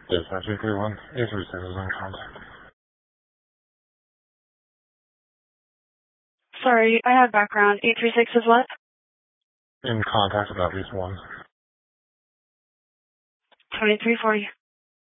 Dispatch 831, 836 is in contact. Sorry, I have background. 836 is what? In contact with at least one. 2340.